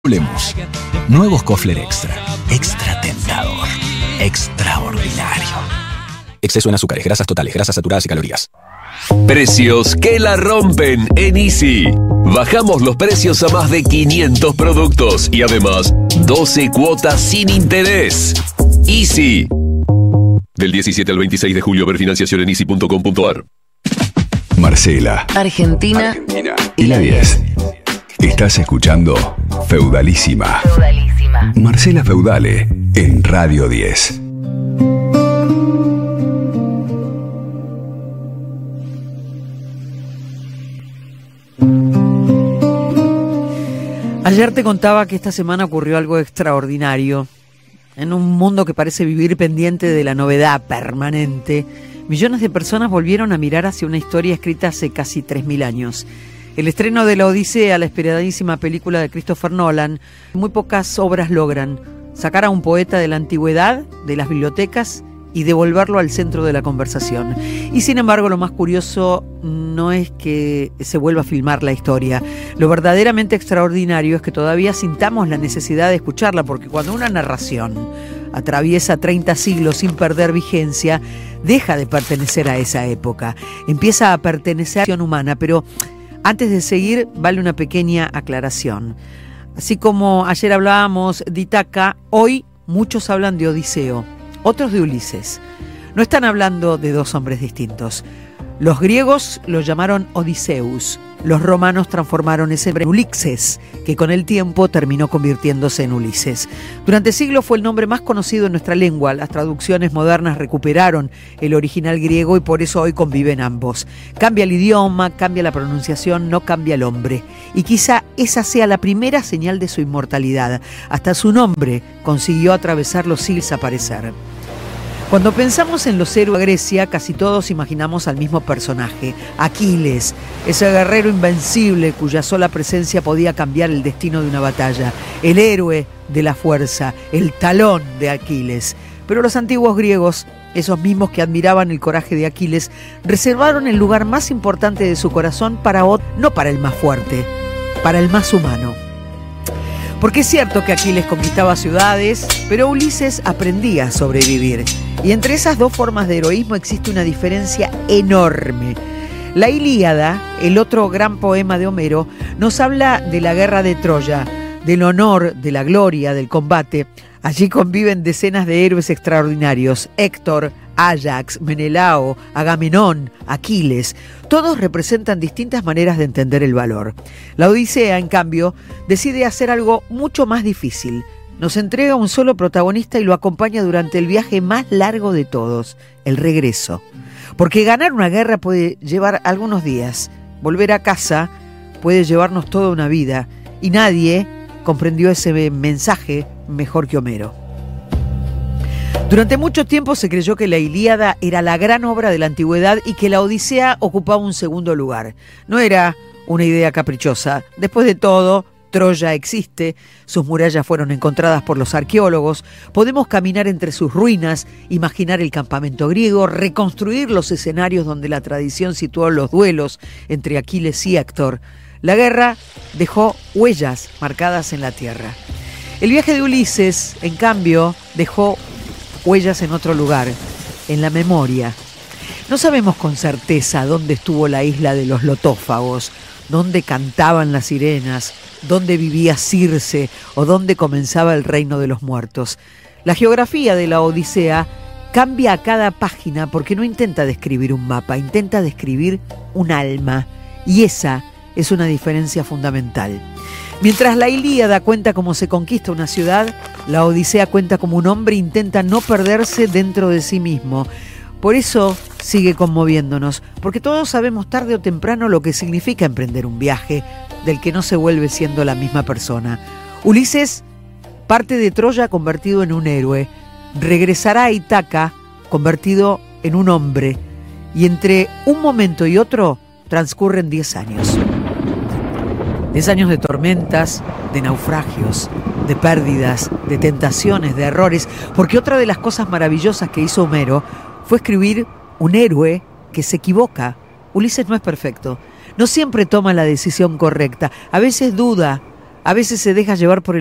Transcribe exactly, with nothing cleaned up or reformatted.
Lemus. Nuevos Kofler Extra. Extra tentador. Extraordinario. Exceso en azúcares, grasas totales, grasas saturadas y calorías. Precios que la rompen en Easy. Bajamos los precios a más de quinientos productos y además doce cuotas sin interés. Easy. Del diecisiete al veintiséis de julio, ver financiación en easy punto com punto a r. Marcela, Argentina, Argentina y la diez. Estás escuchando Feudalísima. Feudalísima. Marcela Feudale en Radio diez. Ayer te contaba que esta semana ocurrió algo extraordinario. En un mundo que parece vivir pendiente de la novedad permanente, millones de personas volvieron a mirar hacia una historia escrita hace casi tres mil años. El estreno de La Odisea, la esperadísima película de Christopher Nolan, muy pocas obras logran sacar a un poeta de la antigüedad, de las bibliotecas, y devolverlo al centro de la conversación. Y sin embargo, lo más curioso no es que se vuelva a filmar la historia. Lo verdaderamente extraordinario es que todavía sintamos la necesidad de escucharla, porque cuando una narración atraviesa treinta siglos sin perder vigencia, deja de pertenecer a esa época, empieza a pertenecer a la acción humana. Pero antes de seguir, vale una pequeña aclaración. Así como ayer hablábamos de Ítaca, hoy muchos hablan de Odiseo, otros de Ulises. No están hablando de dos hombres distintos. Los griegos lo llamaron Odiseus, los romanos transformaron ese nombre en Ulixes, que con el tiempo terminó convirtiéndose en Ulises. Durante siglos fue el nombre más conocido en nuestra lengua. Las traducciones modernas recuperaron el original griego y por eso hoy conviven ambos. Cambia el idioma, cambia la pronunciación, no cambia el hombre. Y quizá esa sea la primera señal de su inmortalidad. Hasta su nombre consiguió atravesar los siglos sin desaparecer. Cuando pensamos en los héroes de Grecia, casi todos imaginamos al mismo personaje, Aquiles, ese guerrero invencible cuya sola presencia podía cambiar el destino de una batalla, el héroe de la fuerza, el talón de Aquiles. Pero los antiguos griegos, esos mismos que admiraban el coraje de Aquiles, reservaron el lugar más importante de su corazón para otro, no para el más fuerte, para el más humano. Porque es cierto que Aquiles conquistaba ciudades, pero Ulises aprendía a sobrevivir. Y entre esas dos formas de heroísmo existe una diferencia enorme. La Ilíada, el otro gran poema de Homero, nos habla de la guerra de Troya, del honor, de la gloria, del combate. Allí conviven decenas de héroes extraordinarios: Héctor, Áyax, Menelao, Agamenón, Aquiles. Todos representan distintas maneras de entender el valor. La Odisea, en cambio, decide hacer algo mucho más difícil. Nos entrega un solo protagonista y lo acompaña durante el viaje más largo de todos, el regreso. Porque ganar una guerra puede llevar algunos días, volver a casa puede llevarnos toda una vida, y nadie comprendió ese mensaje mejor que Homero. Durante mucho tiempo se creyó que la Ilíada era la gran obra de la antigüedad y que la Odisea ocupaba un segundo lugar. No era una idea caprichosa. Después de todo, Troya existe, sus murallas fueron encontradas por los arqueólogos, podemos caminar entre sus ruinas, imaginar el campamento griego, reconstruir los escenarios donde la tradición situó los duelos entre Aquiles y Héctor. La guerra dejó huellas marcadas en la tierra. El viaje de Ulises, en cambio, dejó huellas en otro lugar, en la memoria. No sabemos con certeza dónde estuvo la isla de los lotófagos, dónde cantaban las sirenas, dónde vivía Circe o dónde comenzaba el reino de los muertos. La geografía de la Odisea cambia a cada página porque no intenta describir un mapa, intenta describir un alma, y esa es una diferencia fundamental. Mientras la Ilíada cuenta cómo se conquista una ciudad, la Odisea cuenta cómo un hombre intenta no perderse dentro de sí mismo. Por eso sigue conmoviéndonos, porque todos sabemos tarde o temprano lo que significa emprender un viaje del que no se vuelve siendo la misma persona. Ulises parte de Troya convertido en un héroe, regresará a Ítaca convertido en un hombre, y entre un momento y otro transcurren diez años. Diez años de tormentas, de naufragios, de pérdidas, de tentaciones, de errores, porque otra de las cosas maravillosas que hizo Homero fue escribir un héroe que se equivoca. Ulises no es perfecto, no siempre toma la decisión correcta, a veces duda, A veces se deja llevar por el